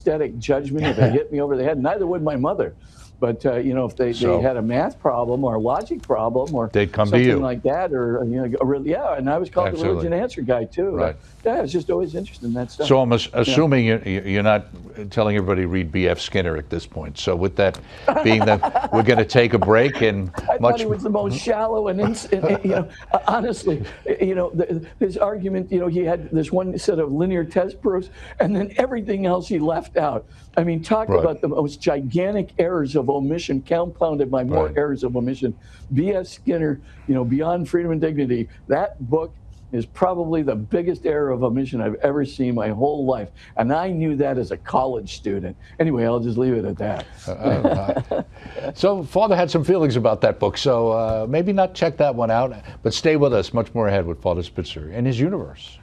aesthetic judgment if it hit me over the head. Neither would my mother. But if they had a math problem or a logic problem or they'd come something to you like that, or and I was called the religion answer guy too. Right. I was just always interested in that stuff. So I'm assuming you're not telling everybody to read B.F. Skinner at this point. So with that being that, we're going to take a break and I thought he was the most shallow and honestly, his argument, he had this one set of linear test proofs, and then everything else he left out. I mean, talk about the most gigantic errors of omission compounded by more errors of omission. B.F. Skinner, Beyond Freedom and Dignity, that book is probably the biggest error of omission I've ever seen my whole life. And I knew that as a college student. Anyway, I'll just leave it at that. So Father had some feelings about that book, so maybe not check that one out, but stay with us. Much more ahead with Father Spitzer and his universe.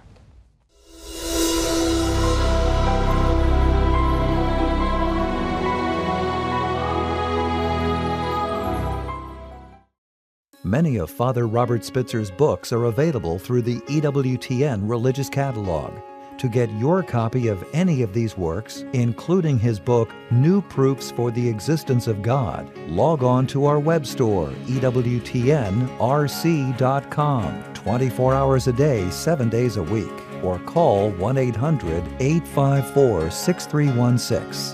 Many of Father Robert Spitzer's books are available through the EWTN Religious Catalog. To get your copy of any of these works, including his book, New Proofs for the Existence of God, log on to our web store, EWTNRC.com, 24 hours a day, 7 days a week, or call 1-800-854-6316.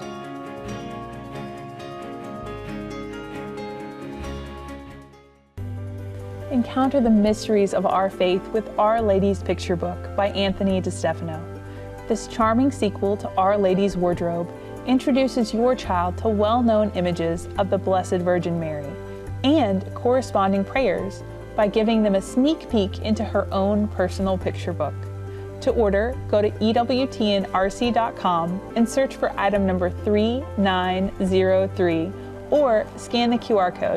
Encounter the mysteries of our faith with Our Lady's Picture Book by Anthony DeStefano. This charming sequel to Our Lady's Wardrobe introduces your child to well-known images of the Blessed Virgin Mary and corresponding prayers by giving them a sneak peek into her own personal picture book. To order, go to EWTNRC.com and search for item number 3903 or scan the QR code.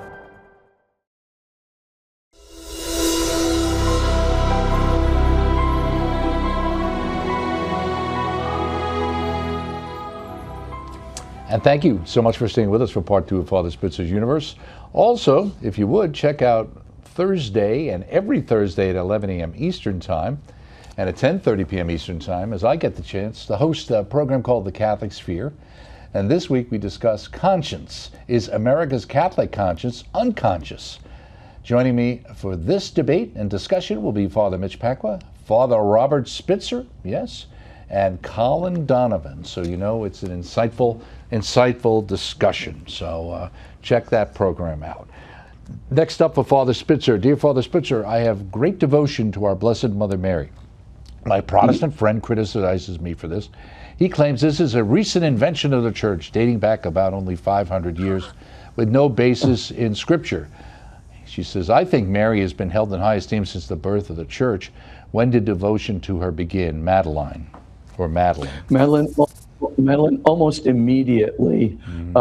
And thank you so much for staying with us for part 2 of Father Spitzer's Universe. Also, if you would, check out Thursday and every Thursday at 11 a.m. Eastern Time and at 10:30 p.m. Eastern Time as I get the chance to host a program called The Catholic Sphere. And this week we discuss conscience. Is America's Catholic conscience unconscious? Joining me for this debate and discussion will be Father Mitch Pacwa, Father Robert Spitzer, yes, and Colin Donovan. So it's an insightful discussion. So check that program out. Next up for Father Spitzer. Dear Father Spitzer, I have great devotion to our Blessed Mother Mary. My Protestant friend criticizes me for this. He claims this is a recent invention of the Church dating back about only 500 years with no basis in Scripture. She says, I think Mary has been held in high esteem since the birth of the Church. When did devotion to her begin? Madeline. Madeline, almost immediately,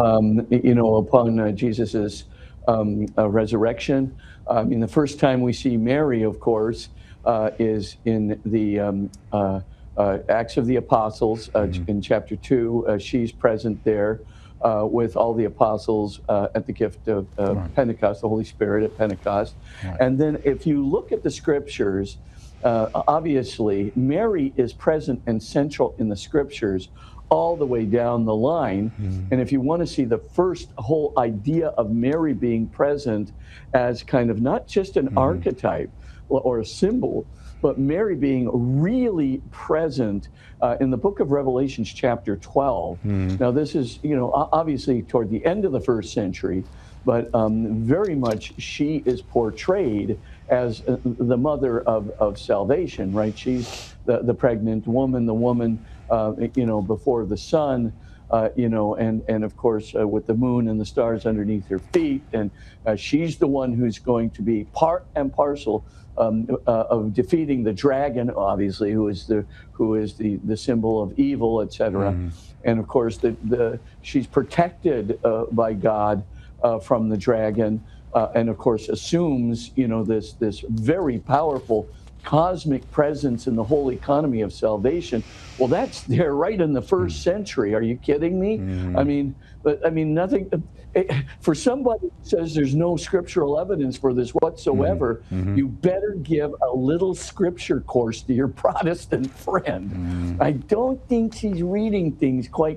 upon Jesus's resurrection. I mean, the first time we see Mary, of course, is in the Acts of the Apostles in chapter 2. She's present there with all the apostles at the gift of Pentecost, the Holy Spirit at Pentecost. Right. And then if you look at the scriptures, obviously, Mary is present and central in the scriptures all the way down the line. And if you want to see the first whole idea of Mary being present as kind of not just an archetype or a symbol, but Mary being really present in the book of Revelations, chapter 12. Now, this is, obviously toward the end of the first century, but very much she is portrayed as the mother of salvation, right? She's the pregnant woman, the woman, before the sun, and of course with the moon and the stars underneath her feet, and she's the one who's going to be part and parcel of defeating the dragon, obviously, who is the symbol of evil, etc. And of course, she's protected by God from the dragon. And of course assumes, this very powerful cosmic presence in the whole economy of salvation. Well, that's there right in the first century. Are you kidding me? I mean, nothing. For somebody who says there's no scriptural evidence for this whatsoever, you better give a little scripture course to your Protestant friend. I don't think she's reading things quite